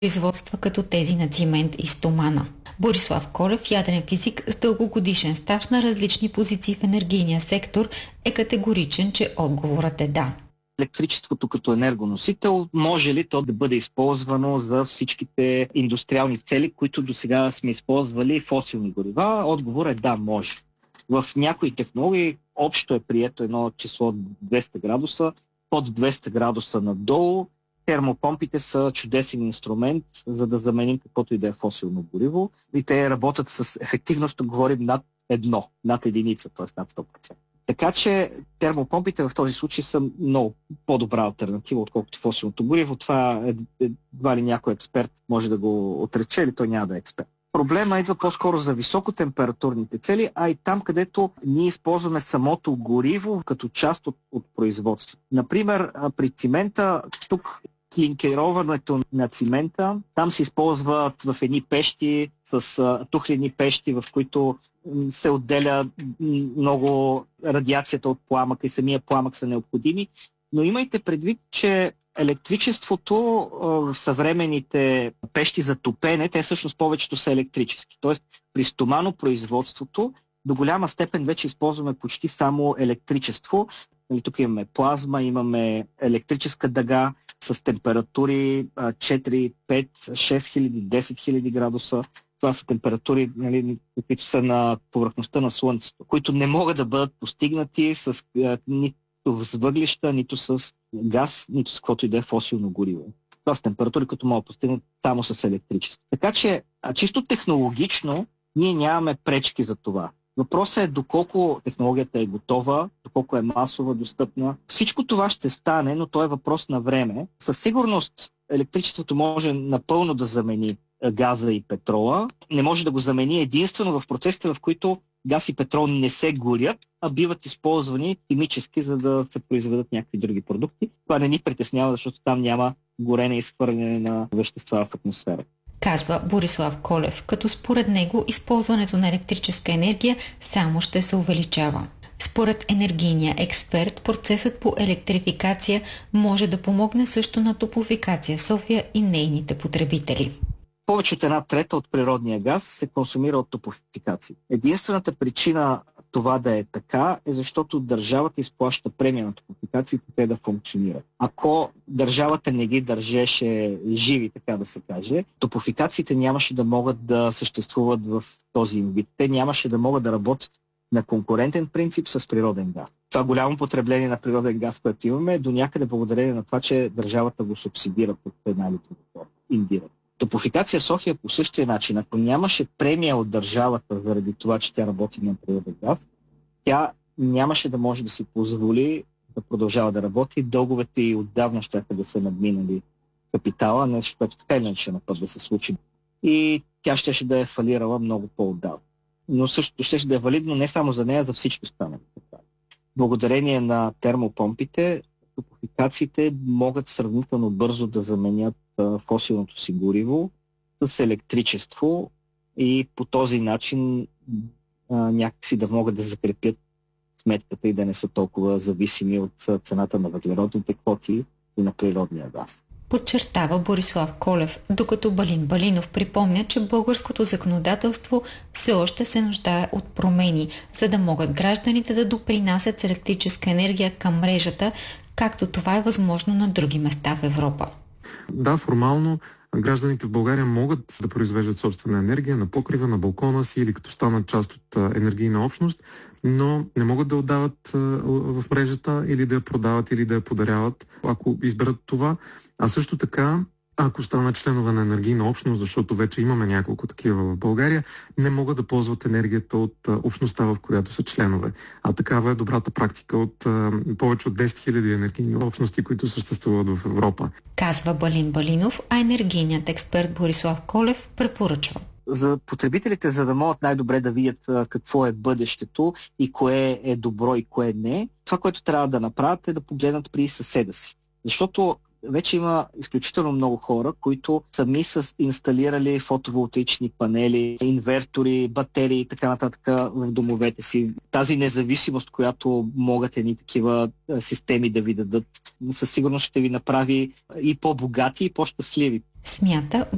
производства като тези на цимент и стомана. Борислав Колев, ядрен физик с дългогодишен стаж на различни позиции в енергийния сектор, е категоричен, че отговорът е да. Електричеството като енергоносител, може ли то да бъде използвано за всичките индустриални цели, които до сега сме използвали фосилни горива? Отговор е да, може. В някои технологии общо е прието едно число 200 градуса, под 200 градуса надолу. Термопомпите са чудесен инструмент, за да заменим каквото и да е фосилно гориво. И те работят с ефективност, говорим над над единица, т.е. над 100%. Така че термопомпите в този случай са много по-добра алтернатива, отколкото фосилното гориво. Това едва ли някой експерт може да го отрече, или той няма да е експерт. Проблема идва по-скоро за високотемпературните цели, а и там, където ние използваме самото гориво като част от производството. Например, при цимента, тук клинкероването на цимента, там се използват в едни пещи с тухлени пещи, в които се отделя много радиацията от пламъка и самия пламък са необходими. Но имайте предвид, че електричеството в съвременните пещи за топене, те всъщност повечето са електрически. Тоест при стоманопроизводството до голяма степен вече използваме почти само електричество. Тук имаме плазма, имаме електрическа дъга с температури 4, 5, 6 хиляди, 10 хиляди градуса. Това са температури, които са на повърхността на Слънцето, които не могат да бъдат постигнати с нито с въглища, нито с газ, нито с каквото и да е фосилно гориво. Това са температури, които могат да постигнат само с електричество. Така че, чисто технологично, ние нямаме пречки за това. Въпросът е доколко технологията е готова, доколко е масова, достъпна. Всичко това ще стане, но то е въпрос на време. Със сигурност електричеството може напълно да замени газа и петрола. Не може да го замени единствено в процесите, в които газ и петрол не се горят, а биват използвани химически, за да се произведат някакви други продукти. Това не ни притеснява, защото там няма горене и изхвърляне на вещества в атмосфера. Казва Борислав Колев, като според него използването на електрическа енергия само ще се увеличава. Според енергийния експерт, процесът по електрификация може да помогне също на Топлофикация София и нейните потребители. Повече от 1/3 от природния газ се консумира от топлофикации. Единствената причина това да е така е защото държавата изплаща премия на топлофикациите те да функционират. Ако държавата не ги държеше живи, така да се каже, топлофикациите нямаше да могат да съществуват в този им вид. Те нямаше да могат да работят на конкурентен принцип с природен газ. Това голямо потребление на природен газ, което имаме, е до някъде благодарение на това, че държавата го субсидира под една или друга форма, индиректно. Топлофикация София по същия начин. Ако нямаше премия от държавата заради това, че тя работи на природен газ, тя нямаше да може да си позволи да продължава да работи. Дълговете и отдавна ще да са надминали капитала, нещо, което така иначе на път да се случи. И тя ще да е фалирала много по-отдавна. Но същото ще да е валидно не само за нея, а за всички останали. Благодарение на термопомпите, топлофикациите могат сравнително бързо да заменят фосилното си гориво с електричество и по този начин някакси да могат да закрепят сметката и да не са толкова зависими от цената на въглеродните квоти и на природния газ. Подчертава Борислав Колев, докато Балин Балинов припомня, че българското законодателство все още се нуждае от промени, за да могат гражданите да допринасят с електрическа енергия към мрежата, както това е възможно на други места в Европа. Да, формално гражданите в България могат да произвеждат собствена енергия на покрива, на балкона си или като станат част от енергийна общност, но не могат да отдават в мрежата или да я продават или да я подаряват, ако изберат това. А също така, ако станат членове на енергийна общност, защото вече имаме няколко такива в България, не могат да ползват енергията от общността, в която са членове. А такава е добрата практика от повече от 10 000 енергийни общности, които съществуват в Европа. Казва Балин Балинов, а енергийният експерт Борислав Колев препоръчва. За потребителите, за да могат най-добре да видят какво е бъдещето и кое е добро и кое не, това, което трябва да направят е да погледнат при съседа си. Защото вече има изключително много хора, които сами са инсталирали фотоволтаични панели, инвертори, батерии и така нататък в домовете си. Тази независимост, която могат едни такива системи да ви дадат, със сигурност ще ви направи и по-богати, и по-щастливи. Смята